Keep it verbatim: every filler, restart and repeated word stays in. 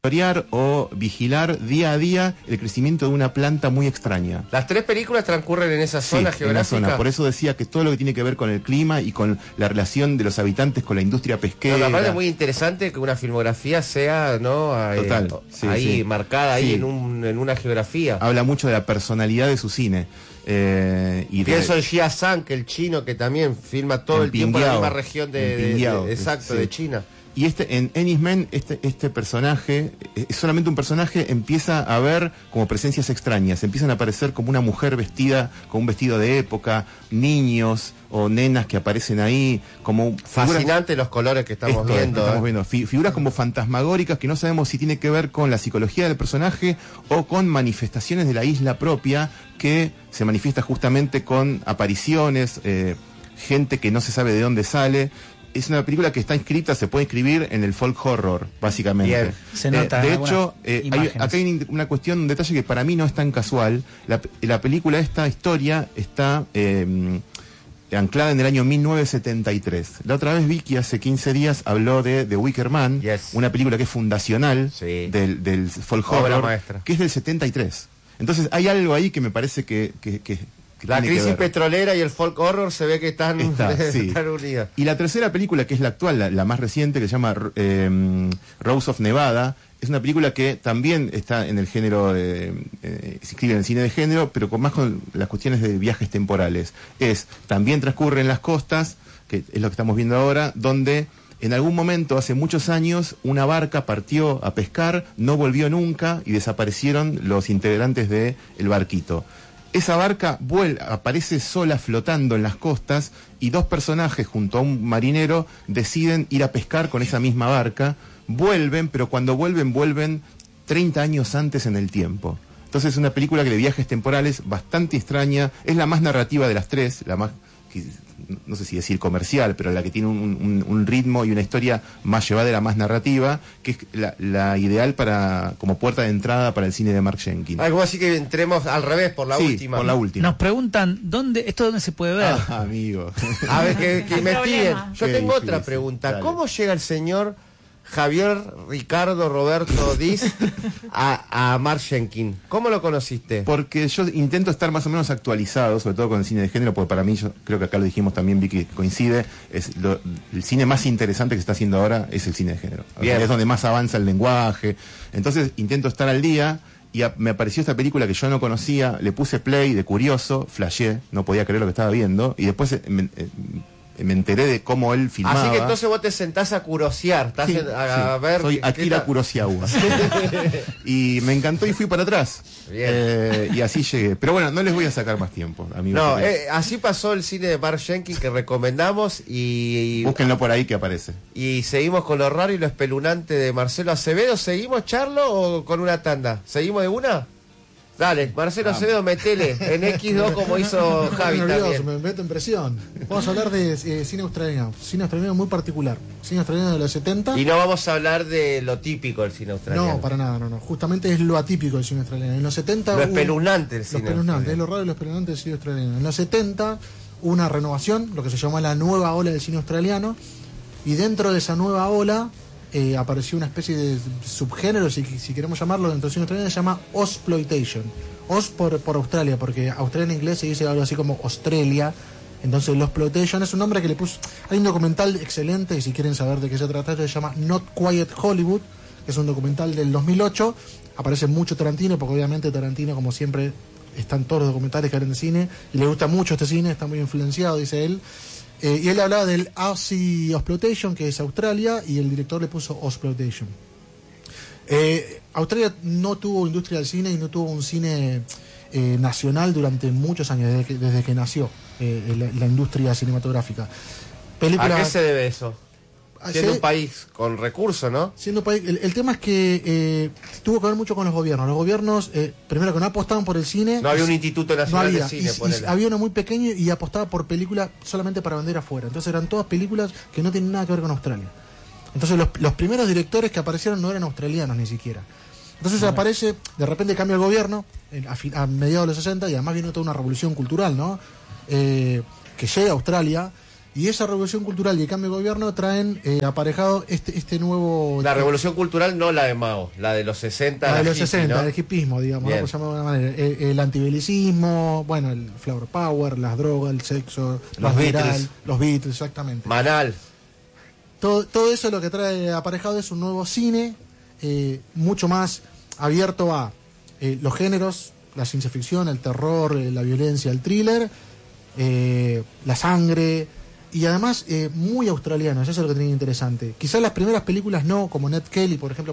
monitorear o vigilar día a día el crecimiento de una planta muy extraña. Las tres películas transcurren en esa zona sí, geográfica. En la zona. Por eso decía que todo lo que tiene que ver con el clima y con la relación de los habitantes con la industria pesquera. No, aparte es muy interesante que una filmografía sea, ¿no? Total, eh, sí, ahí sí. marcada sí. ahí en, un, en una geografía. Habla mucho de la personalidad de su cine. Eh, y Pienso de, en Jia Zhang, que el chino que también filma todo el tiempo en la misma región de, de, de, de exacto, sí. de China. Y este en Ennis Men, este, este personaje, es solamente un personaje, empieza a ver como presencias extrañas, empiezan a aparecer como una mujer vestida con un vestido de época, niños o nenas que aparecen ahí, como fascinante figuras, los colores que estamos esto, viendo. Estamos eh. viendo fi, figuras como fantasmagóricas que no sabemos si tiene que ver con la psicología del personaje o con manifestaciones de la isla propia que se manifiesta justamente con apariciones, eh, gente que no se sabe de dónde sale. Es una película que está inscrita, se puede inscribir en el folk horror, básicamente. Bien. Se nota. Eh, de hecho, eh, hay, acá hay una cuestión, un detalle que para mí no es tan casual. La, la película, esta historia, está eh, anclada en el año mil novecientos setenta y tres. La otra vez Vicky hace quince días habló de The Wicker Man, yes. una película que es fundacional sí. del, del folk horror, maestra. que es del setenta y tres. Entonces hay algo ahí que me parece que... que, que la crisis petrolera y el folk horror se ve que están, Está, sí. están unidas. Y la tercera película, que es la actual, la, la más reciente, que se llama eh, Rose of Nevada, es una película que también está en el género, de, eh, se inscribe en el cine de género, pero con más con las cuestiones de viajes temporales. Es, también transcurre en las costas, que es lo que estamos viendo ahora, donde en algún momento, hace muchos años, una barca partió a pescar, no volvió nunca y desaparecieron los integrantes del barquito. Esa barca vuelve, aparece sola flotando en las costas y dos personajes junto a un marinero deciden ir a pescar con esa misma barca, vuelven, pero cuando vuelven, vuelven treinta años antes en el tiempo. Entonces es una película que de viajes temporales bastante extraña, es la más narrativa de las tres, la más, no sé si decir comercial, pero la que tiene un, un, un ritmo y una historia más llevadera, más narrativa, que es la, la ideal para como puerta de entrada para el cine de Mark Jenkins. Algo así que entremos al revés, por la sí, última. por la última. Nos preguntan, ¿dónde esto dónde se puede ver? Ah, amigo. A ver, que, que investiguen. Yo Qué tengo difícil. otra pregunta. Dale. ¿Cómo llega el señor Javier Ricardo Roberto Diz a, a Mark Jenkins? ¿Cómo lo conociste? Porque yo intento estar más o menos actualizado, sobre todo con el cine de género, porque para mí, yo creo que acá lo dijimos también, Vicky, coincide, es lo, el cine más interesante que se está haciendo ahora es el cine de género. Bien. Es donde más avanza el lenguaje. Entonces intento estar al día y a, me apareció esta película que yo no conocía, le puse play de curioso, flashé, no podía creer lo que estaba viendo, y después eh, me, eh, me enteré de cómo él filmaba. Así que entonces vos te sentás a curosear, estás Sí, en- a, a sí. ver... Soy qué- qué Akira tal. Kurosawa. Y me encantó y fui para atrás. Bien. Eh, y así llegué. Pero bueno, no les voy a sacar más tiempo, amigos. No, eh, así pasó el cine de Mark Jenkins que recomendamos y, y, Búsquenlo por ahí que aparece. y seguimos con lo raro y lo espeluznante de Marcelo Acevedo. ¿Seguimos, Charlo, o con una tanda? ¿Seguimos de una? Dale, Marcelo Acevedo, metele en equis dos como hizo Javi Me nervioso, también. me meto en presión. Vamos a hablar de eh, cine australiano. Cine australiano muy particular. Cine australiano de los setenta. Y no vamos a hablar de lo típico del cine australiano. No, para nada, no, no. Justamente es lo atípico del cine australiano. En los setenta Lo hubo- espeluznante del Lo cine espeluznante, es australiano. lo raro y lo espeluznante del cine australiano. En los setenta hubo una renovación, lo que se llama la nueva ola del cine australiano, y dentro de esa nueva ola eh, apareció una especie de subgénero, si, si queremos llamarlo, dentro del cine australiano, se llama Ausploitation. Os por, por Australia, porque Australia en inglés se dice algo así como Australia. Entonces, el Ausploitation es un nombre que le puso. Hay un documental excelente, y si quieren saber de qué se trata, se llama Not Quiet Hollywood, que es un documental del dos mil ocho. Aparece mucho Tarantino, porque obviamente Tarantino, como siempre, están todos los documentales que hablan de cine, y le gusta mucho este cine, está muy influenciado, dice él. Eh, y él hablaba del Aussie Exploitation, que es Australia, y el director le puso Ausploitation. Eh, Australia no tuvo industria del cine y no tuvo un cine eh, nacional durante muchos años, desde que, desde que nació eh, la, la industria cinematográfica. Películas, ¿A qué se debe eso? Ah, Siendo sí. un país con recursos, ¿no? Siendo país, el, el tema es que eh, tuvo que ver mucho con los gobiernos. Los gobiernos, eh, primero que no apostaban por el cine. No había un instituto No nacional había, de cine, y- y ponele. había uno muy pequeño y apostaba por películas solamente para vender afuera. Entonces eran todas películas que no tienen nada que ver con Australia. Entonces los, los primeros directores que aparecieron no eran australianos ni siquiera. Entonces aparece, de repente cambia el gobierno en- a, fin- a mediados de los sesenta, y además viene toda una revolución cultural, ¿no? Eh, que llega a Australia Y esa revolución cultural y el cambio de gobierno traen eh, aparejado este este nuevo... La revolución cultural no la de Mao, la de los sesenta. La de los hippie, sesenta, ¿no? el hipismo, digamos, Bien. ¿no? Por llamarlo de alguna manera. El, el antibelicismo, bueno, el flower power, las drogas, el sexo, Los lo liberal, Beatles. los Beatles, exactamente. Manal. Todo, todo eso lo que trae aparejado es un nuevo cine, eh, mucho más abierto a eh, los géneros, la ciencia ficción, el terror, eh, la violencia, el thriller, eh, la sangre, y además eh, muy australiano, eso es lo que tiene interesante. Quizás las primeras películas no, como Ned Kelly, por ejemplo,